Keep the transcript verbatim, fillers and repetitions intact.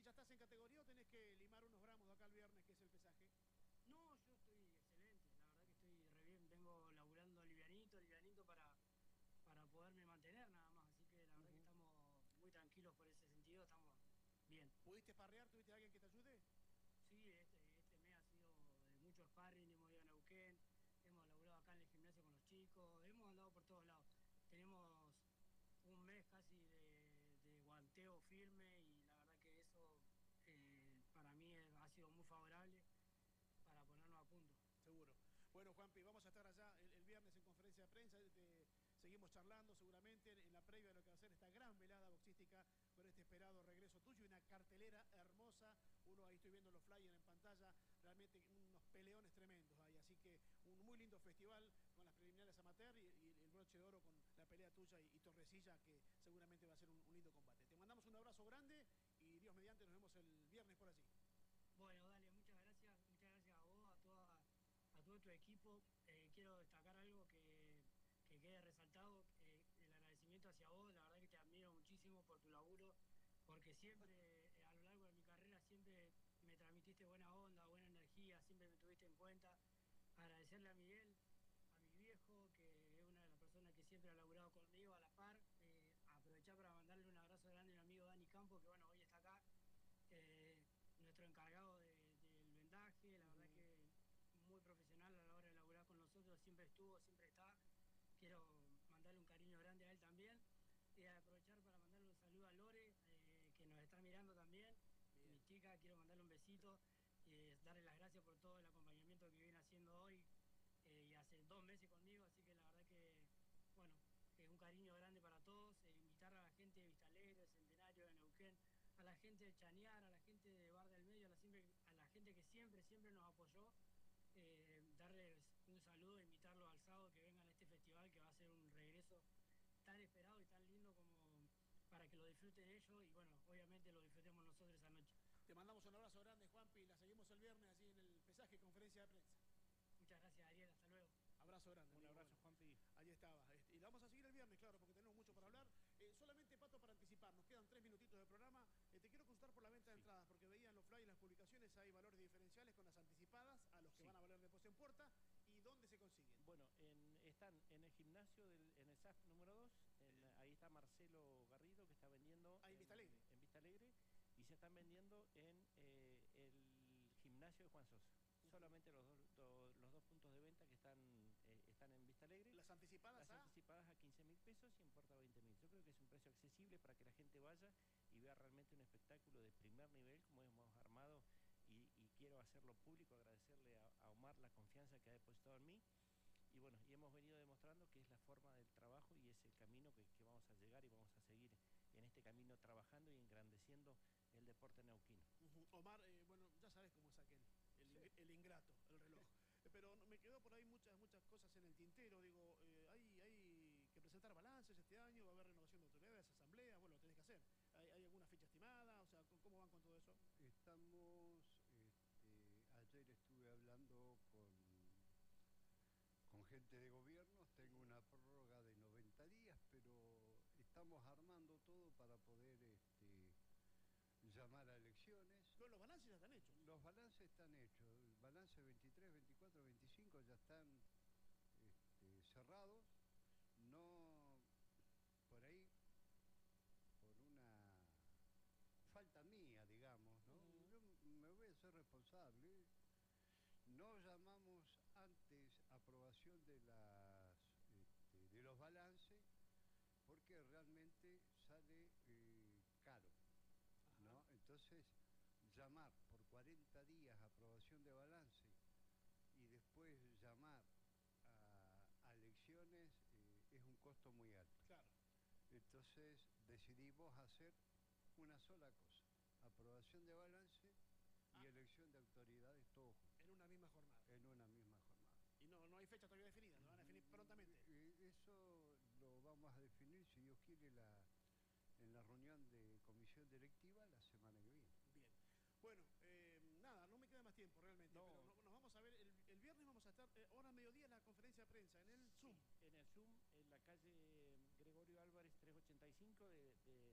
¿ya estás en categoría o tenés que limar unos gramos de acá el viernes, que es el pesaje? No, yo estoy excelente, la verdad que estoy re bien, vengo laburando livianito, livianito para, para poderme mantener nada más, así que la verdad que Uh-huh. estamos muy tranquilos por ese sentido, estamos bien. ¿Pudiste parrear? ¿Tuviste a alguien que te ayude? Sí, este, este mes ha sido de mucho sparring, hemos ido a Neuquén, hemos laburado acá en el gimnasio con los chicos, hemos andado por todos lados. Tenemos un mes casi de, de guanteo firme y la verdad que eso eh, para mí es- ha sido muy favorable para ponernos a punto. Seguro. Bueno, Juanpi, vamos a estar allá el, el viernes en conferencia de prensa. Te, seguimos charlando seguramente en, en la previa de lo que va a ser esta gran velada boxística con este esperado regreso tuyo y una cartelera hermosa. Uno ahí estoy viendo los flyers en pantalla, realmente unos peleones tremendos ahí. Así que un muy lindo festival con las preliminares amateur y, y el broche de oro con la pelea tuya y, y Torresilla, que seguramente va a ser un, un lindo combate. Te mandamos un abrazo grande y Dios mediante nos vemos el viernes por allí. Bueno, dale, muchas gracias, muchas gracias a vos, a toda, a todo tu equipo. Eh, quiero destacar algo que, que quede resaltado, eh, el agradecimiento hacia vos, la verdad que te admiro muchísimo por tu laburo, porque siempre, eh, a lo largo de mi carrera, siempre me transmitiste buena onda, buena energía, siempre me tuviste en cuenta. Agradecerle a Miguel, a mi viejo, que es una de las personas que siempre ha laburado conmigo a la par. Eh, aprovechar para mandarle un abrazo grande a mi amigo Dani Campo, que bueno, hoy está acá. Eh, Nuestro encargado de, del vendaje, la verdad Uh-huh. que muy profesional a la hora de laburar con nosotros, siempre estuvo, siempre está. Quiero mandarle un cariño grande a él también y aprovechar para mandarle un saludo a Lore, eh, que nos está mirando también, Bien. mi chica, quiero mandarle un besito y darle las gracias por todo el acompañamiento que viene haciendo hoy eh, y hace dos meses conmigo, así que la verdad que, bueno, que un cariño grande para todos, eh, invitar a la gente de Vista Alegre, de Centenario, de Neuquén, a la gente de Chañar, a la gente de Bar del Medio, a la, siempre, a la gente que siempre, siempre nos apoyó, eh, darles un saludo, invitarlos al sábado que vengan a este festival que va a ser un regreso tan esperado y tan lindo como para que lo disfruten ellos y bueno, obviamente lo disfrutemos nosotros esa noche. Te mandamos un abrazo grande, Juanpi. La seguimos el viernes allí en el pesaje conferencia de prensa. Muchas gracias, Ariel, hasta luego. Abrazo grande, Un amigo. abrazo, Bueno, Juanpi. allí estaba. Este, y la vamos a seguir el viernes, claro, porque tenemos mucho Sí, para señor. hablar. Eh, solamente, Pato, para anticipar, nos quedan tres minutitos de programa. Eh, te quiero consultar por la venta de Sí, entradas, porque veían los flyers, las publicaciones, hay valores diferenciales con las anticipadas a los que van sí. a valer después en puerta. ¿Y dónde se consiguen? Bueno, en, están en el gimnasio, del, en el S A F número dos, en, ahí está Marcelo Garrido que está vendiendo Ahí en Vista en, Alegre. en Vista Alegre y se están vendiendo en eh, el gimnasio de Juan Sosa. Uh -huh. Solamente los, do, do, los dos puntos de venta que están, eh, están en Vista Alegre. Las anticipadas Las a... anticipadas a quince mil pesos y en puerta veinte mil. Yo creo que es un precio accesible para que la gente vaya y vea realmente un espectáculo de primer nivel como hemos armado y, y quiero hacerlo público, agradecerle a, a Omar la confianza que ha depositado en mí. Y bueno, y hemos venido demostrando que es la forma del trabajo y es el camino que, que vamos a llegar y vamos a seguir en este camino trabajando y engrandeciendo el deporte neuquino. Uh -huh. Omar, eh, bueno, ya sabes cómo es aquel, el, Sí. ing el ingrato, el reloj. Pero me quedó por ahí muchas muchas cosas en el tintero. Digo, eh, hay, hay que presentar balances este año, va a haber renovación de autoridades, asambleas, bueno, lo tenés que hacer. ¿Hay, hay alguna fecha estimada? O sea, ¿cómo van con todo eso? Estamos, este, ayer estuve hablando con, con gente de gobierno, tengo una prórroga de noventa días, pero estamos armando todo para poder este, llamar a elecciones. No, los balances ya están hechos. Los balances están hechos, el balance veintitrés, veinticuatro, veinticinco ya están este, cerrados, no por ahí, por una falta mía, digamos, ¿no? Uh-huh. Yo me voy a ser responsable. No llamamos antes aprobación de las este, de los balances porque realmente sale eh, caro, ¿no? Entonces, llamar por cuarenta días aprobación de balance y después llamar a, a elecciones eh, es un costo muy alto. Claro. Entonces decidimos hacer una sola cosa, aprobación de balance y ah. elección de autoridades, todo junto. En una misma jornada. En una misma jornada. Y no, no hay fecha todavía definida, lo van a definir prontamente. Eso lo vamos a definir, si Dios quiere, la, en la reunión de comisión directiva la semana que viene. Bien. Bueno, eh, nada, no me queda más tiempo realmente, no. pero no, nos vamos a ver, el, el viernes vamos a estar, eh, hora mediodía en la conferencia de prensa, en el Zoom. Sí, en el Zoom, en la calle Gregorio Álvarez trescientos ochenta y cinco de, de